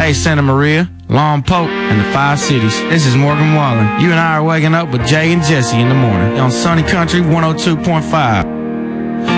Hey, Santa Maria, Lompoc, and the Five Cities. This is Morgan Wallen. You and I are waking up with Jay and Jesse in the morning on Sunny Country 102.5.